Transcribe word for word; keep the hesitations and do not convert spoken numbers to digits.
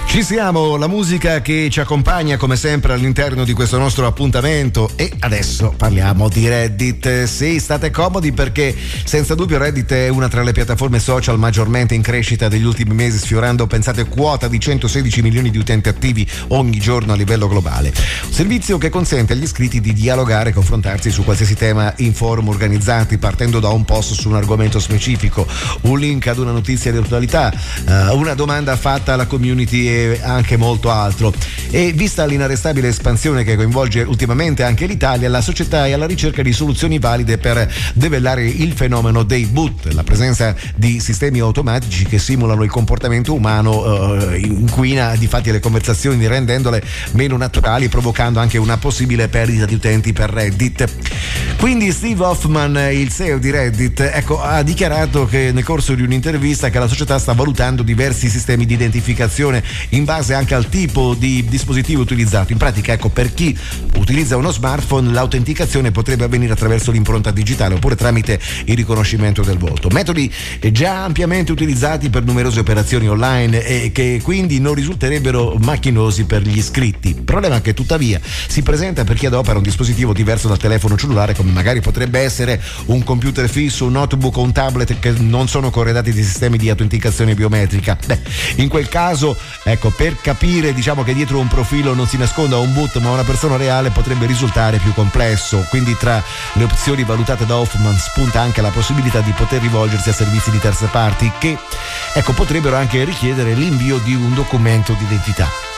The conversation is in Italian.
Ci siamo, la musica che ci accompagna come sempre all'interno di questo nostro appuntamento, e adesso parliamo di Reddit. Sì, state comodi perché senza dubbio Reddit è una tra le piattaforme social maggiormente in crescita degli ultimi mesi, sfiorando, pensate, quota di centosedici milioni di utenti attivi ogni giorno a livello globale. Un servizio che consente agli iscritti di dialogare e confrontarsi su qualsiasi tema in forum organizzati, partendo da un post su un argomento specifico, un link ad una notizia di attualità, una domanda fatta alla community e anche molto altro. E vista l'inarrestabile espansione che coinvolge ultimamente anche l'Italia, la società è alla ricerca di soluzioni valide per debellare il fenomeno dei bot. La presenza di sistemi automatici che simulano il comportamento umano eh, inquina di fatti le conversazioni, rendendole meno naturali, provocando anche una possibile perdita di utenti per Reddit. Quindi Steve Hoffman, il C E O di Reddit, ecco, ha dichiarato che nel corso di un'intervista che la società sta valutando diversi sistemi di identificazione in base anche al tipo di dispositivo utilizzato. In pratica, ecco, per chi utilizza uno smartphone l'autenticazione potrebbe avvenire attraverso l'impronta digitale oppure tramite il riconoscimento del volto. Metodi già ampiamente utilizzati per numerose operazioni online e che quindi non risulterebbero macchinosi per gli iscritti. Problema che tuttavia si presenta per chi adopera un dispositivo diverso dal telefono cellulare, come magari potrebbe essere un computer fisso, un notebook o un tablet che non sono corredati di sistemi di autenticazione biometrica. Beh, in quel caso, ecco, per capire, diciamo, che dietro un profilo non si nasconda un bot ma una persona reale potrebbe risultare più complesso. Quindi tra le opzioni valutate da Hoffman spunta anche la possibilità di poter rivolgersi a servizi di terze parti che, ecco, potrebbero anche richiedere l'invio di un documento d'identità.